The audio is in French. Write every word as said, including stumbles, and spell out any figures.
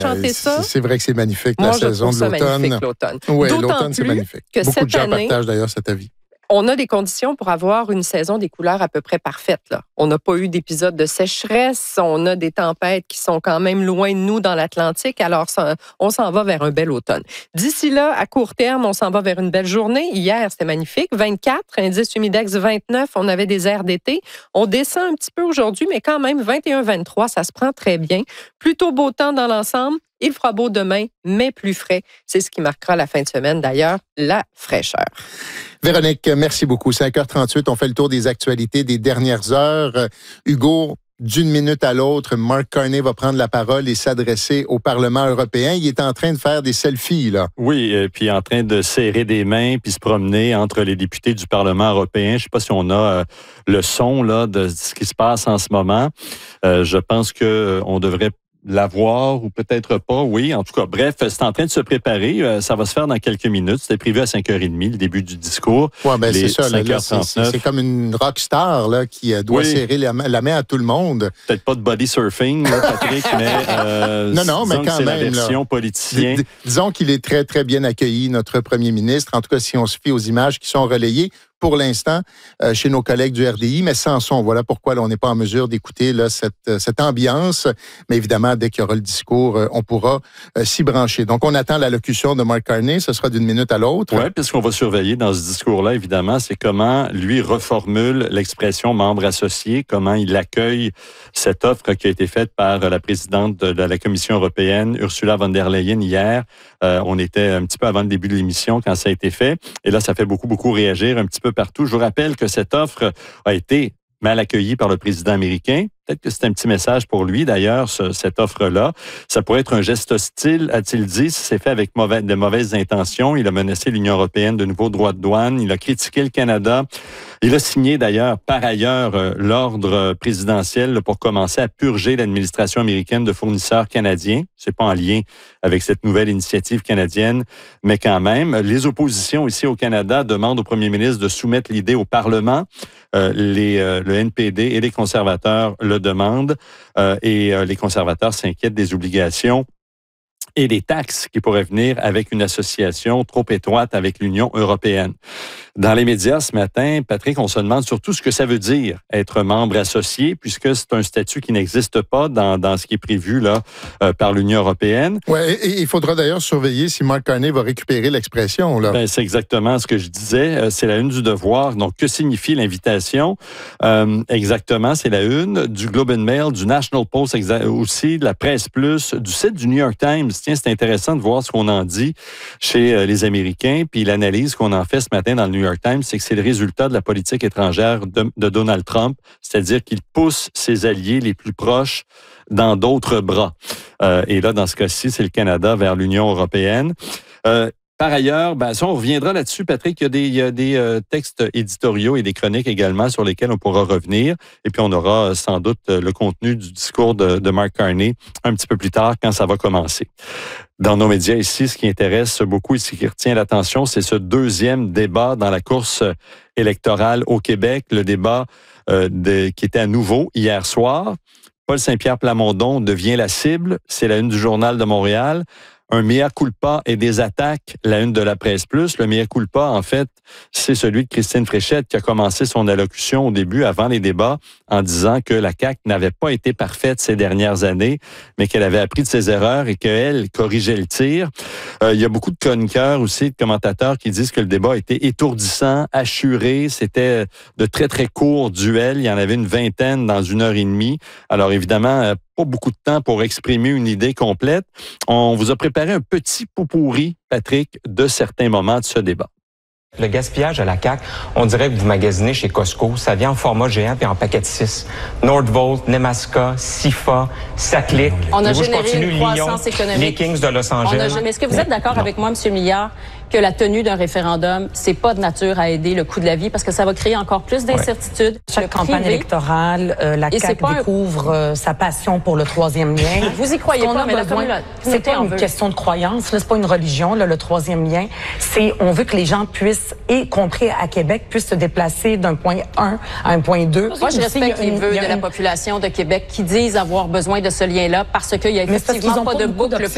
chanter euh, ça. C'est vrai que c'est magnifique, Moi, la je saison trouve de ça l'automne. magnifique, l'automne. Oui, D'autant l'automne, c'est plus magnifique. que Beaucoup cette de gens année, partagent d'ailleurs cet avis. on a des conditions pour avoir une saison des couleurs à peu près parfaite, là. On n'a pas eu d'épisode de sécheresse, on a des tempêtes qui sont quand même loin de nous dans l'Atlantique, alors ça, on s'en va vers un bel automne. D'ici là, à court terme, on s'en va vers une belle journée. Hier, c'était magnifique, vingt-quatre, indice humidex vingt-neuf, on avait des airs d'été. On descend un petit peu aujourd'hui, mais quand même vingt et un vingt-trois, ça se prend très bien. Plutôt beau temps dans l'ensemble. Il fera beau demain, mais plus frais. C'est ce qui marquera la fin de semaine, d'ailleurs, la fraîcheur. Véronique, merci beaucoup. cinq heures trente-huit, on fait le tour des actualités des dernières heures. Euh, Hugo, d'une minute à l'autre, Mark Carney va prendre la parole et s'adresser au Parlement européen. Il est en train de faire des selfies, là. Oui, et puis en train de serrer des mains puis se promener entre les députés du Parlement européen. Je ne sais pas si on a euh, le son là, de ce qui se passe en ce moment. Euh, je pense qu'on euh, devrait l'avoir ou peut-être pas, oui. En tout cas, bref, c'est en train de se préparer. Euh, ça va se faire dans quelques minutes. C'était prévu à cinq heures trente, le début du discours. Oui, bien, c'est ça. Là, là, c'est, c'est comme une rock star là, qui euh, doit oui. serrer la, la main à tout le monde. Peut-être pas de body surfing, là, Patrick, mais... Euh, non, non, mais quand c'est même. la version là, politicien. Dis, disons qu'il est très, très bien accueilli, notre premier ministre. En tout cas, si on se fie aux images qui sont relayées, pour l'instant, euh, chez nos collègues du R D I, mais sans son. Voilà pourquoi là, on n'est pas en mesure d'écouter là, cette, euh, cette ambiance. Mais évidemment, dès qu'il y aura le discours, euh, on pourra euh, s'y brancher. Donc, on attend l'allocution de Mark Carney. Ce sera d'une minute à l'autre. Oui, puis ce qu'on va surveiller dans ce discours-là, évidemment, c'est comment lui reformule l'expression membre associé, comment il accueille cette offre qui a été faite par la présidente de la Commission européenne, Ursula von der Leyen, hier. Euh, on était un petit peu avant le début de l'émission quand ça a été fait. Et là, ça fait beaucoup, beaucoup réagir un petit peu partout. Je vous rappelle que cette offre a été mal accueillie par le président américain. Peut-être que c'est un petit message pour lui, d'ailleurs, ce, cette offre-là. Ça pourrait être un geste hostile, a-t-il dit, si c'est fait avec mauvais, de mauvaises intentions. Il a menacé l'Union européenne de nouveaux droits de douane. Il a critiqué le Canada. Il a signé, d'ailleurs, par ailleurs, euh, l'ordre présidentiel là, pour commencer à purger l'administration américaine de fournisseurs canadiens. C'est pas en lien avec cette nouvelle initiative canadienne, mais quand même. Les oppositions ici au Canada demandent au premier ministre de soumettre l'idée au Parlement. Euh, les, euh, le N P D et les conservateurs le demandent euh, et euh, les conservateurs s'inquiètent des obligations et des taxes qui pourraient venir avec une association trop étroite avec l'Union européenne. Dans les médias ce matin, Patrick, on se demande surtout ce que ça veut dire être membre associé, puisque c'est un statut qui n'existe pas dans, dans ce qui est prévu là euh, par l'Union européenne. Oui, et il faudra d'ailleurs surveiller si Mark Carney va récupérer l'expression. Là. Ben, c'est exactement ce que je disais. C'est la une du Devoir. Donc, que signifie l'invitation? Euh, exactement, c'est la une du Globe and Mail, du National Post exa- aussi, de la Presse Plus, du site du New York Times. Tiens, c'est intéressant de voir ce qu'on en dit chez euh, les Américains, puis l'analyse qu'on en fait ce matin dans le New York Times, c'est que c'est le résultat de la politique étrangère de, de Donald Trump, c'est-à-dire qu'il pousse ses alliés les plus proches dans d'autres bras. Euh, et là, dans ce cas-ci, c'est le Canada vers l'Union européenne. Euh, Par ailleurs, ben, ça, on reviendra là-dessus, Patrick. Il y a des, il y a des euh, textes éditoriaux et des chroniques également sur lesquels on pourra revenir. Et puis, on aura euh, sans doute euh, le contenu du discours de, de Mark Carney un petit peu plus tard quand ça va commencer. Dans nos médias ici, ce qui intéresse beaucoup et ce qui retient l'attention, c'est ce deuxième débat dans la course électorale au Québec, le débat euh, de, qui était à nouveau hier soir. Paul Saint-Pierre Plamondon devient la cible. C'est la une du Journal de Montréal. Un mea culpa et des attaques, la une de la Presse Plus. Le mea culpa, en fait, c'est celui de Christine Fréchette qui a commencé son allocution au début, avant les débats, en disant que la C A Q n'avait pas été parfaite ces dernières années, mais qu'elle avait appris de ses erreurs et qu'elle corrigeait le tir. Euh, il y a beaucoup de chroniqueurs aussi, de commentateurs qui disent que le débat était étourdissant, assuré. C'était de très, très courts duels. Il y en avait une vingtaine dans une heure et demie. Alors, évidemment, pas beaucoup de temps pour exprimer une idée complète. On vous a préparé un petit pot-pourri, Patrick, de certains moments de ce débat. Le gaspillage à la C A Q, on dirait que vous magasinez chez Costco. Ça vient en format géant puis en paquet de six. Nordvolt, Nemaska, Sifa, Saclic. On a vous, généré une croissance Lyon, économique. Les Kings de Los Angeles. Mais est-ce que vous êtes d'accord avec moi, M. Milliard, que la tenue d'un référendum, c'est pas de nature à aider le coût de la vie parce que ça va créer encore plus d'incertitudes? Ouais. Chaque campagne électorale, euh, la C A Q découvre un... euh, sa passion pour le troisième lien. Vous y croyez pas, mais la communauté c'est pas une veut. question de croyance, là, c'est pas une religion, là, le troisième lien. C'est, on veut que les gens puissent, y compris à Québec, puissent se déplacer d'un point un à un point deux. Moi, je respecte les vœux de la population de Québec qui disent avoir besoin de ce lien-là parce qu'il y a effectivement pas de boucle